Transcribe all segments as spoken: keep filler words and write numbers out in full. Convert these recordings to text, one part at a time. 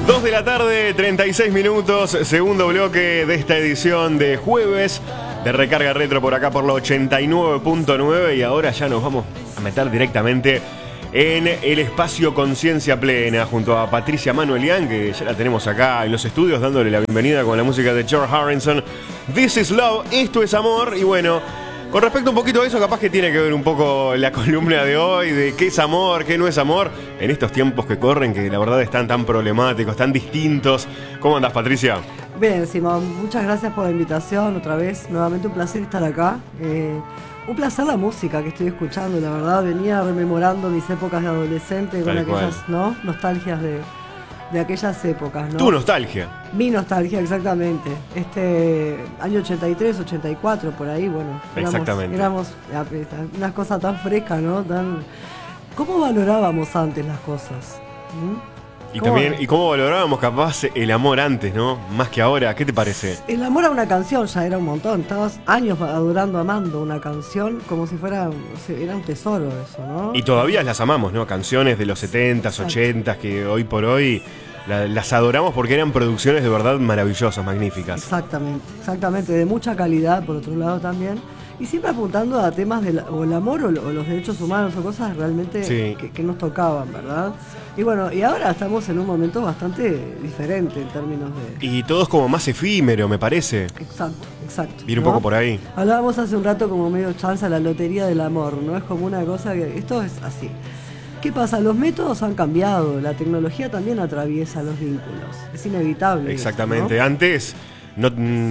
dos de la tarde, treinta y seis minutos, segundo bloque de esta edición de jueves de Recarga Retro por acá por la ochenta y nueve punto nueve, y ahora ya nos vamos a meter directamente en el espacio Conciencia Plena junto a Patricia Manuelian, que ya la tenemos acá en los estudios dándole la bienvenida con la música de George Harrison. This is Love, esto es amor. Y bueno, con respecto un poquito a eso, capaz que tiene que ver un poco la columna de hoy, de qué es amor, qué no es amor, en estos tiempos que corren, que la verdad están tan problemáticos, tan distintos. ¿Cómo andás, Patricia? Bien, Simón, muchas gracias por la invitación otra vez. Nuevamente un placer estar acá. Eh, un placer la música que estoy escuchando, la verdad. Venía rememorando mis épocas de adolescente con Tal aquellas, cual. ¿no? nostalgias de, de aquellas épocas, ¿no? Tu nostalgia. Mi nostalgia, exactamente. Este año ochenta y tres, ochenta y cuatro, por ahí, bueno. Éramos, Exactamente. Éramos unas cosas tan frescas, ¿no? Tan... ¿Cómo valorábamos antes las cosas? ¿Mm? Y ¿Cómo? también, y cómo valorábamos capaz el amor antes, ¿no? Más que ahora, ¿qué te parece? El amor a una canción ya era un montón. Estabas años adorando, amando una canción como si fuera, no sé, era un tesoro eso, ¿no? Y todavía las amamos, ¿no? Canciones de los setentas, ochentas, que hoy por hoy la- las adoramos porque eran producciones de verdad maravillosas, magníficas. Exactamente, exactamente, de mucha calidad por otro lado también. Y siempre apuntando a temas del o el amor o, lo- o los derechos humanos o cosas realmente Sí. que, que nos tocaban, ¿verdad? Y bueno, y ahora estamos en un momento bastante diferente en términos de... Y todo es como más efímero, me parece. Exacto, exacto. Ir un ¿no? poco por ahí. Hablábamos hace un rato como medio chanza la lotería del amor, ¿no? Es como una cosa que... Esto es así. ¿Qué pasa? Los métodos han cambiado, la tecnología también atraviesa los vínculos. Es inevitable. Exactamente. Eso, ¿no? Antes no,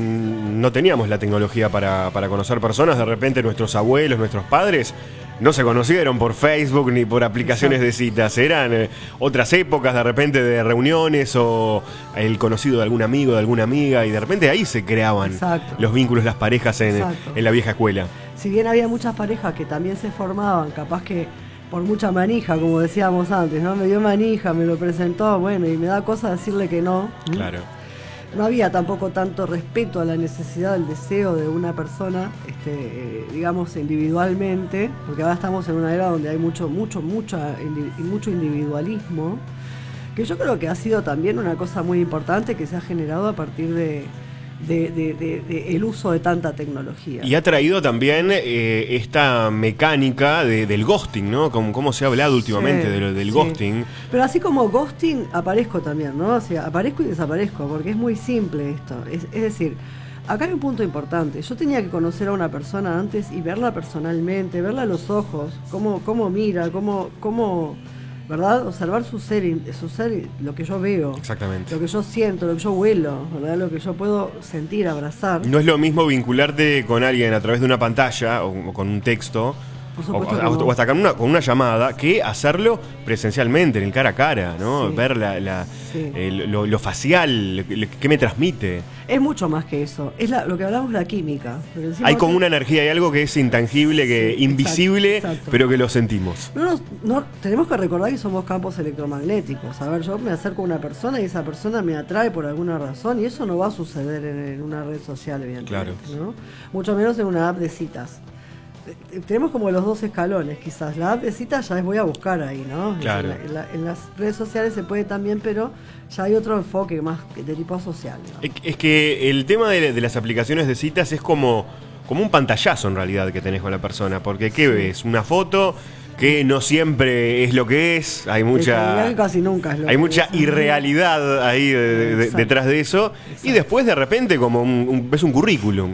mm, no teníamos la tecnología para, para conocer personas. De repente nuestros abuelos, nuestros padres no se conocieron por Facebook ni por aplicaciones Exacto. de citas. Eran eh, otras épocas de repente de reuniones o el conocido de algún amigo, de alguna amiga, y de repente ahí se creaban Exacto. los vínculos, las parejas en, Exacto. en la vieja escuela. Si bien había muchas parejas que también se formaban, capaz que por mucha manija, como decíamos antes, ¿no? Me dio manija, me lo presentó, bueno, y me da cosa decirle que no. ¿Mm? Claro. No había tampoco tanto respeto a la necesidad, al deseo de una persona, este, eh, digamos, individualmente, porque ahora estamos en una era donde hay mucho, mucho, mucha, indi- mucho individualismo, que yo creo que ha sido también una cosa muy importante que se ha generado a partir de, de- de- de- de el uso de tanta tecnología. Y ha traído también eh, esta mecánica de- del ghosting, ¿no? Como, como se ha hablado últimamente Sí, de lo- del sí. ghosting. Pero así como ghosting, aparezco también, ¿no? O sea, aparezco y desaparezco, porque es muy simple esto. Es, es decir, acá hay un punto importante. Yo tenía que conocer a una persona antes y verla personalmente, verla a los ojos, cómo, cómo mira, cómo, cómo, ¿verdad? Observar su ser, in- su ser, lo que yo veo, Exactamente. lo que yo siento, lo que yo huelo, ¿verdad? Lo que yo puedo sentir, abrazar. No es lo mismo vincularte con alguien a través de una pantalla o, o con un texto Por o, supuesto que o- no. o hasta con una, con una llamada, que hacerlo presencialmente, en el cara a cara, ¿no? Sí. Ver la, la- Sí. el- lo, lo facial, lo, lo- qué me transmite. Es mucho más que eso. Es la- lo que hablamos de la química. Lo que decimos Hay como que- una energía, hay algo que es intangible, que Sí, invisible, exacto, exacto. pero que lo sentimos. No, nos- no, tenemos que recordar que somos campos electromagnéticos. A ver, yo me acerco a una persona y esa persona me atrae por alguna razón y eso no va a suceder en, en una red social, evidentemente. Claro. ¿no? Mucho menos en una app de citas. Eh, Tenemos como los dos escalones, quizás. La app de citas ya es voy a buscar ahí, ¿no? Claro. En, la- en la- en las redes sociales se puede también, pero ya hay otro enfoque más de tipo social. ¿no? Es es que el tema de, de las aplicaciones de citas es como, como un pantallazo en realidad que tenés con la persona, porque ¿qué ves? Una foto que no siempre es lo que es, hay Te diría mucha... que casi nunca es lo Hay que mucha es. irrealidad ahí de- de- Exacto. detrás de eso. Y Exacto. después de repente como un, un- ves un currículum.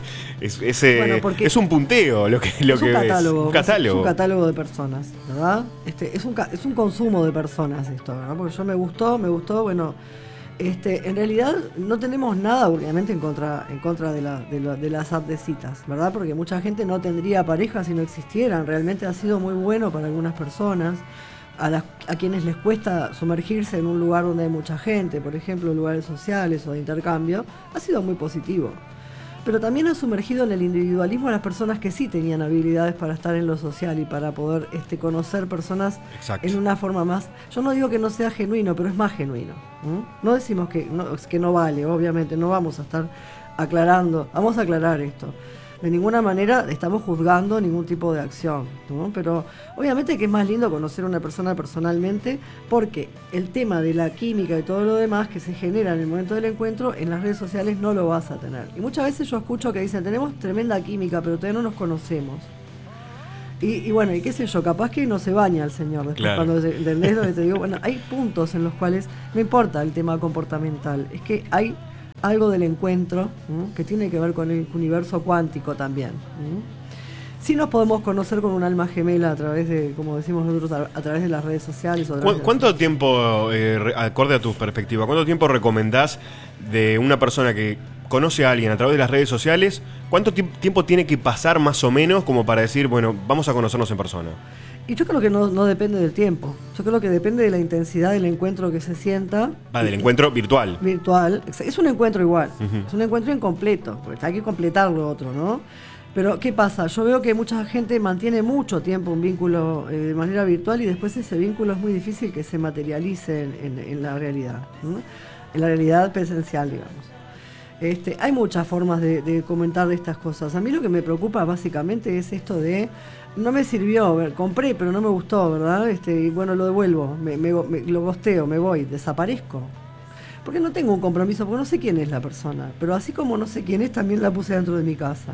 es, es, eh, Bueno, porque es un punteo lo que, lo es que un ves. catálogo, Un catálogo. Es un catálogo de personas, ¿verdad? Este, es, un, ca- es un consumo de personas esto, ¿verdad? Porque yo me gustó, me gustó, bueno, este, en realidad no tenemos nada, obviamente, en contra, en contra de, la, de, la- de las apps de citas, ¿verdad? Porque mucha gente no tendría pareja si no existieran. Realmente ha sido muy bueno para algunas personas, a, las, a quienes les cuesta sumergirse en un lugar donde hay mucha gente, por ejemplo, lugares sociales o de intercambio, ha sido muy positivo. Pero también ha sumergido en el individualismo a las personas que sí tenían habilidades para estar en lo social y para poder este, conocer personas Exacto. en una forma más... Yo no digo que no sea genuino, pero es más genuino. ¿m? No decimos que no, que no vale, obviamente, no vamos a estar aclarando, vamos a aclarar esto. de ninguna manera estamos juzgando ningún tipo de acción, ¿no? Pero obviamente que es más lindo conocer a una persona personalmente, porque el tema de la química y todo lo demás que se genera en el momento del encuentro, en las redes sociales no lo vas a tener. Y muchas veces yo escucho que dicen, tenemos tremenda química, pero todavía no nos conocemos. Y, y bueno, y qué sé yo, capaz que no se baña el señor después, claro. Cuando se, ¿entendés lo que te digo? Bueno, hay puntos en los cuales no importa el tema comportamental, es que hay algo del encuentro, ¿m? Que tiene que ver con el universo cuántico también. ¿m? Sí nos podemos conocer con un alma gemela a través de, como decimos nosotros, a, a través de las redes sociales. O a ¿Cu- ¿Cuánto tiempo, eh, acorde a tu perspectiva, cuánto tiempo recomendás de una persona que conoce a alguien a través de las redes sociales? ¿Cuánto t- tiempo tiene que pasar más o menos como para decir, bueno, vamos a conocernos en persona? Y yo creo que no, no depende del tiempo. Yo creo que depende de la intensidad del encuentro que se sienta. Ah, del encuentro virtual. Virtual. Es un encuentro igual. Uh-huh. Es un encuentro incompleto, porque hay que completar lo otro, ¿no? Pero, ¿qué pasa? Yo veo que mucha gente mantiene mucho tiempo un vínculo eh, de manera virtual y después ese vínculo es muy difícil que se materialice en, en, en la realidad, ¿no? En la realidad presencial, digamos. Este, hay muchas formas de, de comentar de estas cosas. A mí lo que me preocupa básicamente es esto de no me sirvió, ver, compré pero no me gustó, ¿verdad? Este, y bueno, lo devuelvo, me, me, me, lo gosteo, me voy, desaparezco. Porque no tengo un compromiso, porque no sé quién es la persona. Pero así como no sé quién es, también la puse dentro de mi casa.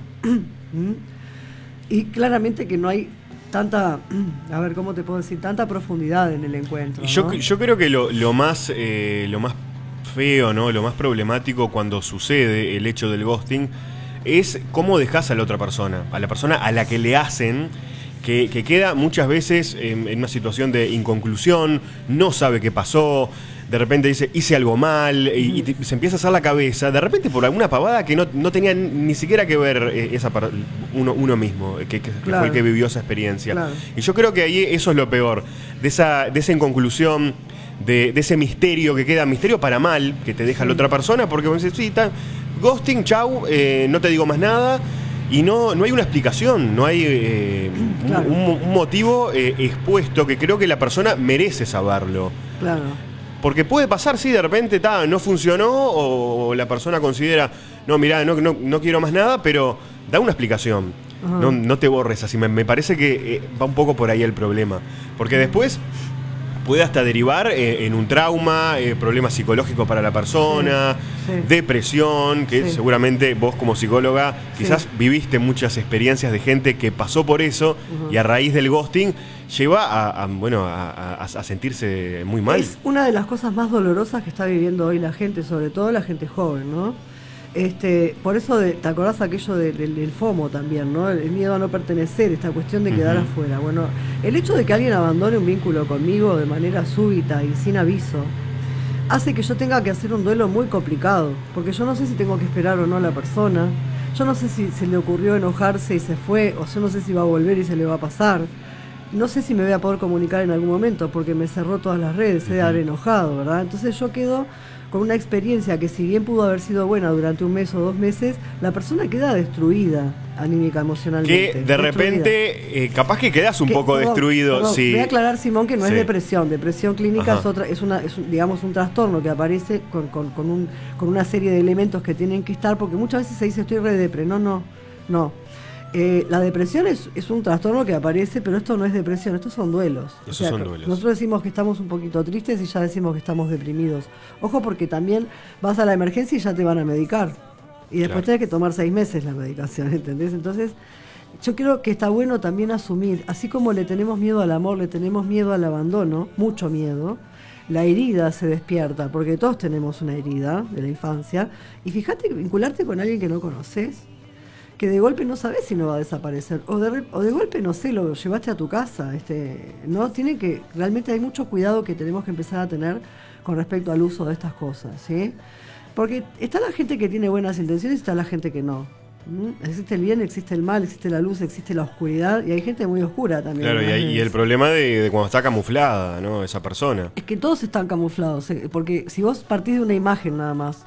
Y claramente que no hay tanta, a ver, ¿cómo te puedo decir? Tanta profundidad en el encuentro, ¿no? Yo, yo creo que lo, lo más eh, lo más feo, ¿no? Lo más problemático cuando sucede el hecho del ghosting es cómo dejas a la otra persona, a la persona a la que le hacen, que, que queda muchas veces en, en una situación de inconclusión, no sabe qué pasó, de repente dice, hice algo mal, y, y te, se empieza a hacer la cabeza, de repente por alguna pavada que no, no tenía ni siquiera que ver eh, esa uno, uno mismo, que, que claro. fue el que vivió esa experiencia. Claro. Y yo creo que ahí eso es lo peor, de esa, de esa inconclusión, de, de ese misterio que queda, misterio para mal, que te deja sí. la otra persona, porque vos decís, sí, está, ghosting, chau, eh, no te digo más nada. Y no, no hay una explicación, no hay eh, claro. un, un motivo eh, expuesto que creo que la persona merece saberlo. Claro. Porque puede pasar, sí, de repente ta, no funcionó o, o la persona considera, no, mirá, no, no, no quiero más nada, pero da una explicación. No, no te borres así. Me, me parece que eh, va un poco por ahí el problema. Porque después puede hasta derivar eh, en un trauma, eh, problemas psicológicos para la persona, sí, sí. depresión, que sí. seguramente vos como psicóloga quizás sí. viviste muchas experiencias de gente que pasó por eso uh-huh. y a raíz del ghosting lleva a, a, bueno, a, a, a sentirse muy mal. Es una de las cosas más dolorosas que está viviendo hoy la gente, sobre todo la gente joven, ¿no? Este, por eso, de, ¿te acordás aquello de, de, del FOMO también, ¿no? El miedo a no pertenecer, esta cuestión de quedar uh-huh. afuera. Bueno, el hecho de que alguien abandone un vínculo conmigo de manera súbita y sin aviso, hace que yo tenga que hacer un duelo muy complicado, porque yo no sé si tengo que esperar o no a la persona, yo no sé si se le ocurrió enojarse y se fue, o yo no sé si va a volver y se le va a pasar, no sé si me voy a poder comunicar en algún momento, porque me cerró todas las redes, se uh-huh. debe haber enojado, ¿verdad? Entonces yo quedo con una experiencia que, si bien pudo haber sido buena durante un mes o dos meses, la persona queda destruida anímica, emocionalmente. Que de destruida. repente, eh, capaz que quedas un que, poco perdón, destruido. Perdón, sí. Voy a aclarar, Simón, que no sí. es depresión. Depresión clínica Ajá. es otra, es una, es un, digamos, un trastorno que aparece con, con, con, un, con una serie de elementos que tienen que estar, porque muchas veces se dice estoy re depre. No, no, no. Eh, la depresión es, es un trastorno que aparece, pero esto no es depresión, estos son duelos. Esos o sea, son duelos. Nosotros decimos que estamos un poquito tristes y ya decimos que estamos deprimidos. Ojo, porque también vas a la emergencia y ya te van a medicar. Y después claro. tenés que tomar seis meses la medicación, ¿entendés? Entonces, yo creo que está bueno también asumir, así como le tenemos miedo al amor, le tenemos miedo al abandono, mucho miedo, la herida se despierta, porque todos tenemos una herida de la infancia. Y fíjate, vincularte con alguien que no conoces, que de golpe no sabes si no va a desaparecer, o de, o de golpe, no sé, lo llevaste a tu casa, este, no, tiene que, realmente hay mucho cuidado que tenemos que empezar a tener con respecto al uso de estas cosas, ¿sí? Porque está la gente que tiene buenas intenciones y está la gente que no. ¿Mm? Existe el bien, existe el mal, existe la luz, existe la oscuridad, y hay gente muy oscura también. Claro, y, hay, y el problema de, de cuando está camuflada, ¿no? Esa persona. Es que todos están camuflados, ¿eh? Porque si vos partís de una imagen nada más,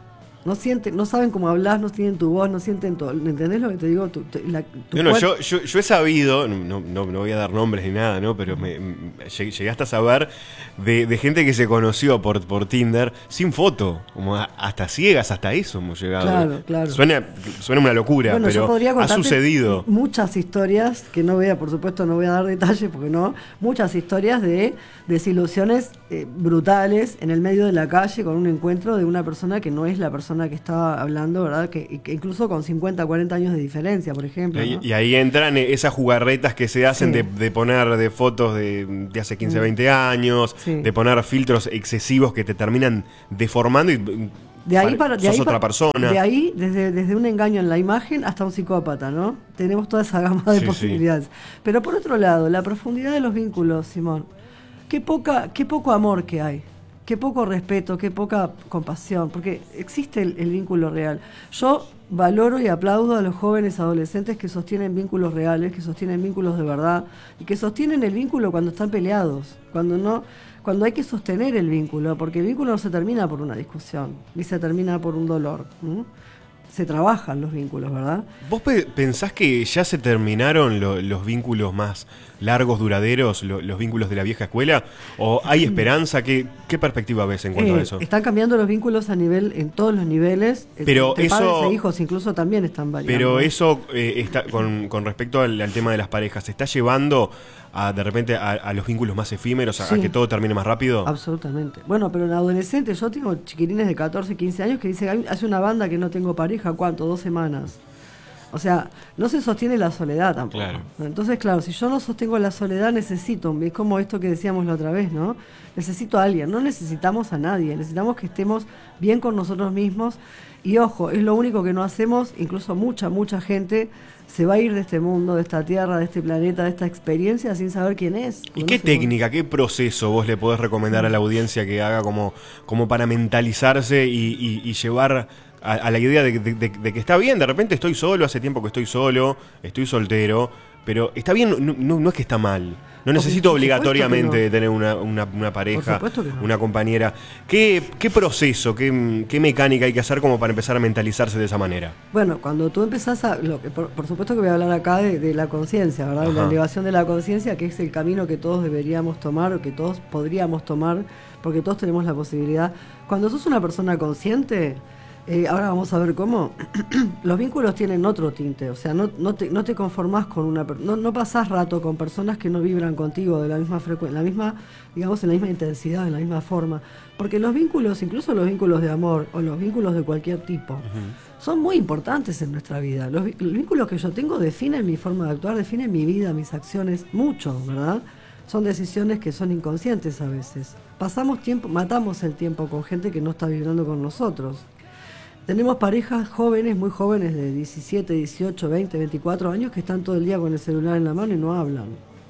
No sienten, no saben cómo hablas, no tienen tu voz, no sienten todo. ¿Entendés lo que te digo? Tu, tu, la, tu no, no, yo, yo, yo he sabido, no, no, no voy a dar nombres ni nada, ¿no? Pero me, me, llegué hasta a saber de, de gente que se conoció por, por Tinder sin foto, como hasta ciegas, hasta eso hemos llegado. Claro, claro. Suena, suena una locura, bueno, pero ha sucedido. Muchas historias, que no voy a, por supuesto, no voy a dar detalles porque no, muchas historias de desilusiones eh, brutales en el medio de la calle con un encuentro de una persona que no es la persona que estaba hablando, ¿verdad? Que, que incluso con cincuenta, cuarenta años de diferencia, por ejemplo. Y, ¿no? y ahí entran esas jugarretas que se hacen sí. de, de poner de fotos de, de hace quince, veinte años, sí. de poner filtros excesivos que te terminan deformando y de ahí para, de sos ahí otra para, persona. De ahí, desde, desde un engaño en la imagen hasta un psicópata, ¿no? Tenemos toda esa gama de sí, posibilidades. Sí. Pero por otro lado, la profundidad de los vínculos, Simón, qué poca, qué poco amor que hay. Qué poco respeto, qué poca compasión, porque existe el, el vínculo real. Yo valoro y aplaudo a los jóvenes adolescentes que sostienen vínculos reales, que sostienen vínculos de verdad, y que sostienen el vínculo cuando están peleados, cuando no, cuando hay que sostener el vínculo, porque el vínculo no se termina por una discusión, ni se termina por un dolor. ¿Mm? Se trabajan los vínculos, ¿verdad? ¿Vos pe- pensás que ya se terminaron lo, los vínculos más largos, duraderos, lo, los vínculos de la vieja escuela? ¿O hay esperanza? ¿Qué, qué perspectiva ves en cuanto eh, a eso? Están cambiando los vínculos a nivel, en todos los niveles. Pero entre eso, padres e hijos incluso también están variando. Pero eso, eh, está, con, con respecto al, al tema de las parejas, ¿se está llevando a, de repente a, a los vínculos más efímeros, a, sí. a que todo termine más rápido? Absolutamente. Bueno, pero en adolescentes, yo tengo chiquilines de catorce, quince años que dicen, hace una banda que no tengo pareja, ¿cuánto? Dos semanas. O sea, no se sostiene la soledad tampoco. Claro. Entonces, claro, si yo no sostengo la soledad, necesito, es como esto que decíamos la otra vez, ¿no? Necesito a alguien, no necesitamos a nadie, necesitamos que estemos bien con nosotros mismos. Y ojo, es lo único que no hacemos, incluso mucha, mucha gente se va a ir de este mundo, de esta tierra, de este planeta, de esta experiencia sin saber quién es. ¿Y qué no técnica, qué proceso vos le podés recomendar a la audiencia que haga como, como para mentalizarse y, y, y llevar a, a la idea de, de, de, de que está bien, de repente estoy solo, hace tiempo que estoy solo, estoy soltero, pero está bien, no, no, no es que está mal. No necesito obligatoriamente no. tener una, una, una pareja, no. una compañera. ¿Qué, qué proceso, qué, qué mecánica hay que hacer como para empezar a mentalizarse de esa manera? Bueno, cuando tú empezás a... Lo que, por, por supuesto que voy a hablar acá de, de la conciencia, ¿verdad? Ajá. De la elevación de la conciencia, que es el camino que todos deberíamos tomar o que todos podríamos tomar, porque todos tenemos la posibilidad. Cuando sos una persona consciente... Eh, ahora vamos a ver cómo los vínculos tienen otro tinte, o sea, no, no, te, no te conformás con una no, no pasás rato con personas que no vibran contigo de la misma frecuencia, la misma, digamos, en la misma intensidad, en la misma forma, porque los vínculos, incluso los vínculos de amor o los vínculos de cualquier tipo, uh-huh. son muy importantes en nuestra vida. Los, los vínculos que yo tengo definen mi forma de actuar, definen mi vida, mis acciones, mucho, ¿verdad? Son decisiones que son inconscientes a veces. Pasamos tiempo, matamos el tiempo con gente que no está vibrando con nosotros. Tenemos parejas jóvenes, muy jóvenes, de diecisiete, dieciocho, veinte, veinticuatro años, que están todo el día con el celular en la mano y no hablan.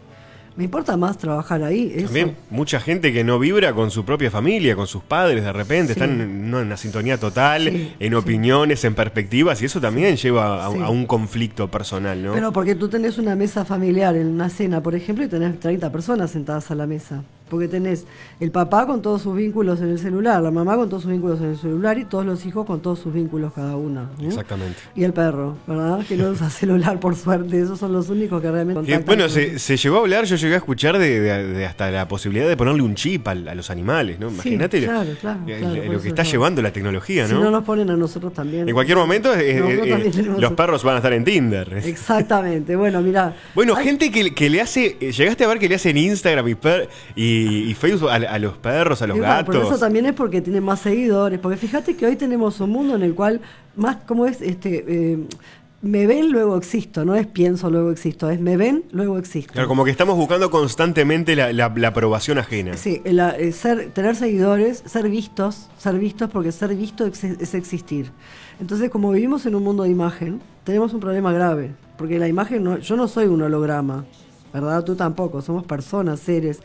Me importa más trabajar ahí. Eso. También mucha gente que no vibra con su propia familia, con sus padres, de repente, sí. están en, no, en una sintonía total, sí, en opiniones, sí. en perspectivas, y eso también sí. lleva a, sí. a un conflicto personal, ¿no? Pero porque tú tenés una mesa familiar en una cena, por ejemplo, y tenés treinta personas sentadas a la mesa. Porque tenés el papá con todos sus vínculos en el celular, la mamá con todos sus vínculos en el celular y todos los hijos con todos sus vínculos cada una. ¿no? Exactamente. Y el perro, ¿verdad? Que no usa celular, por suerte. Esos son los únicos que realmente contactan. Bueno, se, se llegó a hablar, yo llegué a escuchar de, de, de hasta la posibilidad de ponerle un chip a, a los animales, ¿no? Imagínate sí, claro, claro, lo, claro, lo que está llevando la tecnología, ¿no? Si no nos ponen a nosotros también. En cualquier momento eh, eh, eh, los perros van a estar en Tinder. Exactamente. Bueno, mira. Bueno, hay... gente que, que le hace... Llegaste a ver que le hacen Instagram y, per, y, y Facebook a, a los perros, a los bueno, gatos. Pero eso también es porque tienen más seguidores. Porque fíjate que hoy tenemos un mundo en el cual más, como es, este, eh, me ven, luego existo. No es pienso, luego existo. Es me ven, luego existo. Claro, como que estamos buscando constantemente la, la, la aprobación ajena. Sí, la, eh, ser, tener seguidores, ser vistos, ser vistos porque ser visto es, es existir. Entonces, como vivimos en un mundo de imagen, tenemos un problema grave. Porque la imagen, no, yo no soy un holograma, ¿verdad? Tú tampoco. Somos personas, seres.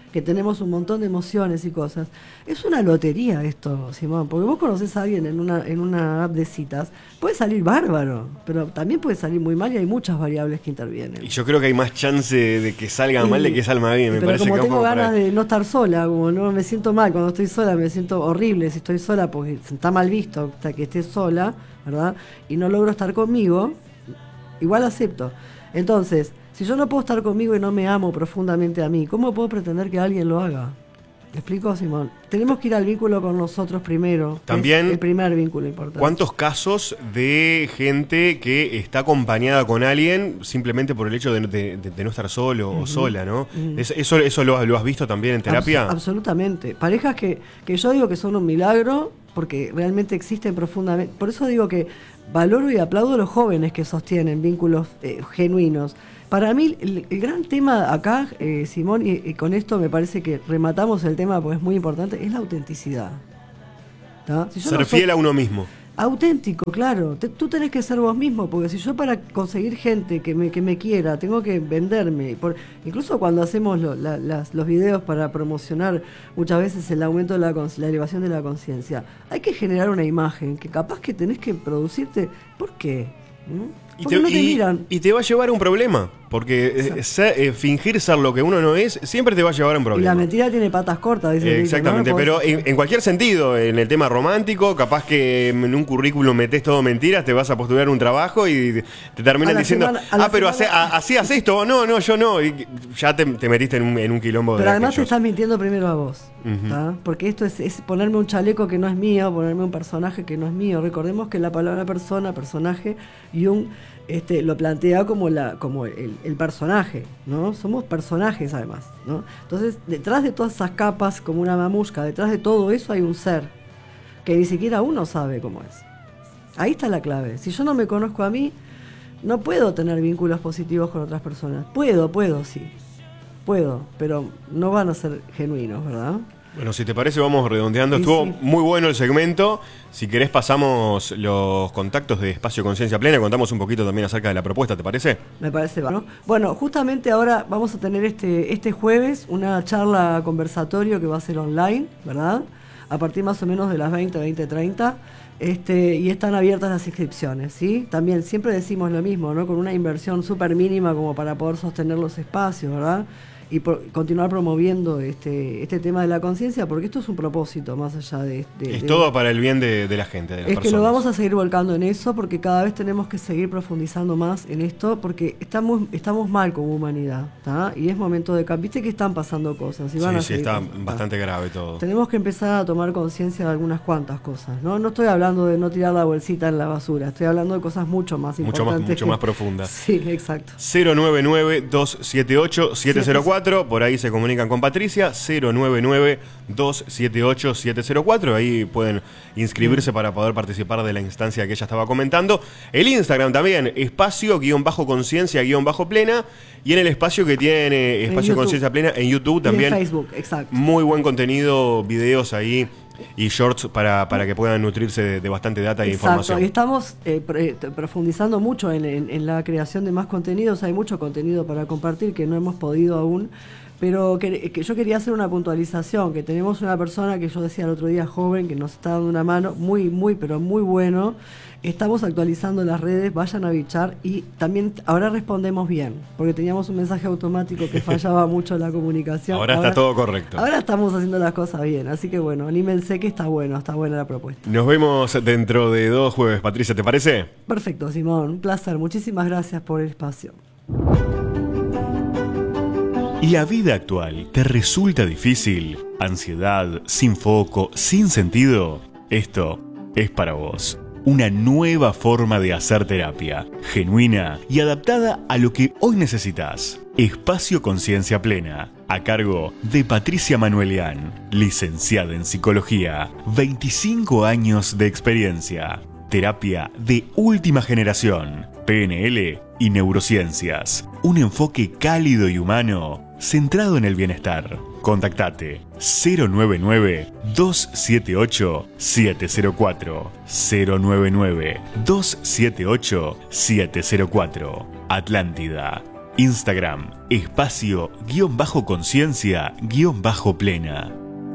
que tenemos un montón de emociones y cosas. Es una lotería esto, Simón, porque vos conocés a alguien en una, en una app de citas, puede salir bárbaro, pero también puede salir muy mal y hay muchas variables que intervienen. Y yo creo que hay más chance de que salga y, mal de que salga bien, me pero parece como que tengo ganas para... de no estar sola, como no me siento mal, cuando estoy sola me siento horrible si estoy sola porque está mal visto hasta que esté sola, ¿verdad? Y no logro estar conmigo, igual acepto. Entonces, si yo no puedo estar conmigo y no me amo profundamente a mí, ¿cómo puedo pretender que alguien lo haga? ¿Me explico, Simón? Tenemos que ir al vínculo con nosotros primero. También, es el primer vínculo importante. ¿cuántos casos de gente que está acompañada con alguien simplemente por el hecho de, de, de, de no estar solo uh-huh. o sola, ¿no? Uh-huh. Es, ¿Eso, eso lo, lo has visto también en terapia? Abs- absolutamente. Parejas que, que yo digo que son un milagro porque realmente existen profundamente. Por eso digo que valoro y aplaudo a los jóvenes que sostienen vínculos eh, genuinos. Para mí, el, el gran tema acá, eh, Simón, y, y con esto me parece que rematamos el tema porque es muy importante, es la autenticidad. Si yo Ser no soy fiel a uno mismo. Auténtico, claro. Te, tú tenés que ser vos mismo, porque si yo para conseguir gente que me, que me quiera, tengo que venderme. Por, incluso cuando hacemos lo, la, las, los videos para promocionar muchas veces el aumento de la, la elevación de la conciencia, hay que generar una imagen que capaz que tenés que producirte. ¿Por qué? ¿Mm? Y te, no te y, miran. Y te va a llevar a un problema, porque eh, ser, eh, fingir ser lo que uno no es siempre te va a llevar a un problema. Y la mentira tiene patas cortas, dice eh, Exactamente, ¿no? Pero en, en cualquier sentido, en el tema romántico, capaz que en un currículum metés todo mentiras, te vas a postular un trabajo y te terminan diciendo, semana, ah, pero hace, a, así haces esto, no, no, yo no, y ya te, te metiste en un, en un quilombo. Pero de además aquellos. Te estás mintiendo primero a vos, uh-huh. Porque esto es, es ponerme un chaleco que no es mío, ponerme un personaje que no es mío. Recordemos que la palabra persona, personaje, Jung Este, lo plantea como la como el, el personaje, ¿no? Somos personajes además, ¿no? Entonces, detrás de todas esas capas, como una mamushka, detrás de todo eso hay un ser que ni siquiera uno sabe cómo es. Ahí está la clave. Si yo no me conozco a mí, no puedo tener vínculos positivos con otras personas. Puedo, puedo, sí. Puedo, pero no van a ser genuinos, ¿verdad? Bueno, si te parece, vamos redondeando. Sí, Estuvo sí. muy bueno el segmento. Si querés, pasamos los contactos de Espacio Conciencia Plena y contamos un poquito también acerca de la propuesta, ¿te parece? Me parece, ¿no? Bueno, justamente ahora vamos a tener este, este jueves una charla conversatorio que va a ser online, ¿verdad? A partir más o menos de las veinte, veinte treinta. Este, y están abiertas las inscripciones, ¿sí? También siempre decimos lo mismo, ¿no? Con una inversión súper mínima como para poder sostener los espacios, ¿verdad? Y por, continuar promoviendo este este tema de la conciencia, porque esto es un propósito más allá de... de es de, todo para el bien de, de la gente, de las es personas. Que lo vamos a seguir volcando en eso, porque cada vez tenemos que seguir profundizando más en esto, porque estamos estamos mal como humanidad, ¿tá? Y es momento de cambiar. Viste que están pasando cosas. Y van sí, a sí, está pasando, bastante ¿tá? grave todo. Tenemos que empezar a tomar conciencia de algunas cuantas cosas, ¿no? No estoy hablando de no tirar la bolsita en la basura, estoy hablando de cosas mucho más mucho importantes. Más, mucho que... más profundas. Sí, exacto. cero nueve nueve, dos siete ocho, siete cero cuatro, por ahí se comunican con Patricia, cero nueve nueve, dos siete ocho, siete cero cuatro, ahí pueden inscribirse para poder participar de la instancia que ella estaba comentando. El Instagram también, espacio-conciencia-plena, y en el espacio que tiene Espacio Conciencia Plena en YouTube también. Y en Facebook, exacto. Muy buen contenido, videos ahí y shorts para, para que puedan nutrirse de, de bastante data e información. Exacto, y estamos eh, profundizando mucho en, en, en la creación de más contenidos. Hay mucho contenido para compartir que no hemos podido aún. Pero que, que yo quería hacer una puntualización, que tenemos una persona que yo decía el otro día, joven, que nos está dando una mano, muy, muy, pero muy bueno. Estamos actualizando las redes, vayan a bichar, y también ahora respondemos bien, porque teníamos un mensaje automático que fallaba mucho en la comunicación. Ahora, ahora está todo correcto. Ahora estamos haciendo las cosas bien, así que bueno, anímense que está bueno, está buena la propuesta. Nos vemos dentro de dos jueves, Patricia, ¿te parece? Perfecto, Simón, un placer, muchísimas gracias por el espacio. ¿La vida actual te resulta difícil? ¿Ansiedad, sin foco, sin sentido? Esto es para vos. Una nueva forma de hacer terapia, genuina y adaptada a lo que hoy necesitas. Espacio Conciencia Plena, a cargo de Patricia Manuelian, licenciada en Psicología, veinticinco años de experiencia. Terapia de última generación, P N L y neurociencias. Un enfoque cálido y humano centrado en el bienestar. Contactate cero nueve nueve, dos siete ocho, siete cero cuatro, cero nueve nueve, dos siete ocho, siete cero cuatro. Atlántida, Instagram, espacio guión bajo conciencia guión bajo plena.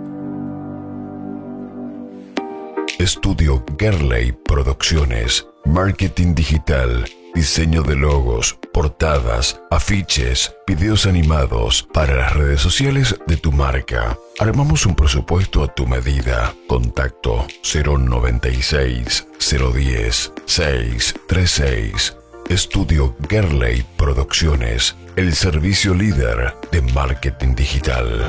Estudio Gerley Producciones, marketing digital, diseño de logos, portadas, afiches, videos animados para las redes sociales de tu marca. Armamos un presupuesto a tu medida. Contacto cero noventa y seis, cero diez, seis treinta y seis. Estudio Gerley Producciones, el servicio líder de marketing digital.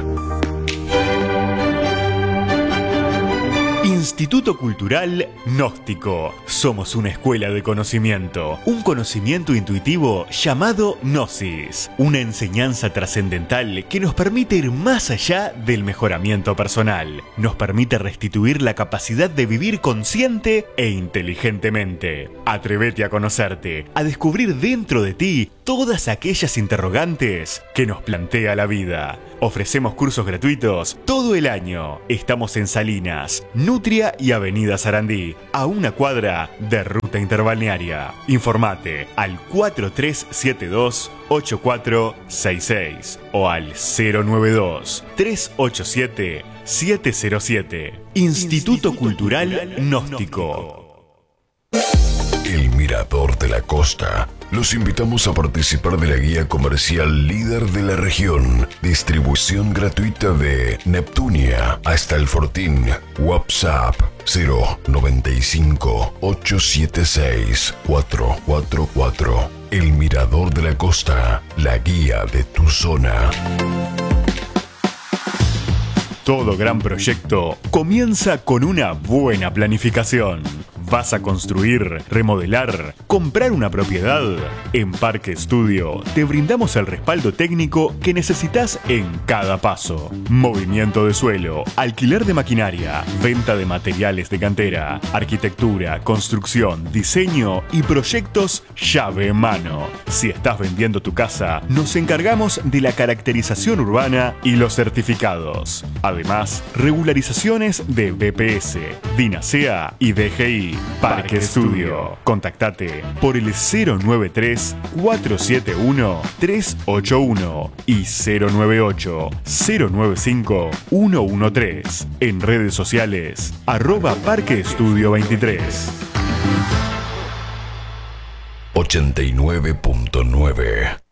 Instituto Cultural Gnóstico. Somos una escuela de conocimiento, un conocimiento intuitivo llamado Gnosis, una enseñanza trascendental que nos permite ir más allá del mejoramiento personal, nos permite restituir la capacidad de vivir consciente e inteligentemente. Atrévete a conocerte, a descubrir dentro de ti todas aquellas interrogantes que nos plantea la vida. Ofrecemos cursos gratuitos todo el año. Estamos en Salinas, Nutria y Avenida Sarandí, a una cuadra de Ruta Interbalnearia. Informate al cuatro tres siete dos, ocho cuatro seis seis o al cero nueve dos, tres ocho siete, siete cero siete. Instituto, Instituto Cultural, Cultural Gnóstico. El Mirador de la Costa. Los invitamos a participar de la guía comercial líder de la región. Distribución gratuita de Neptunia hasta el Fortín. WhatsApp cero noventa y cinco, ochocientos setenta y seis, cuatrocientos cuarenta y cuatro. El Mirador de la Costa, la guía de tu zona. Todo gran proyecto comienza con una buena planificación. ¿Vas a construir, remodelar, comprar una propiedad? En Parque Estudio te brindamos el respaldo técnico que necesitas en cada paso. Movimiento de suelo, alquiler de maquinaria, venta de materiales de cantera, arquitectura, construcción, diseño y proyectos llave en mano. Si estás vendiendo tu casa, nos encargamos de la caracterización urbana y los certificados. Además, regularizaciones de B P S, DINASEA y D G I. Parque Estudio. Contactate por el cero nueve tres, cuatro siete uno, tres ocho uno y cero nueve ocho, cero nueve cinco, uno uno tres. En redes sociales, arroba Parque Estudio veintitrés. ochenta y nueve punto nueve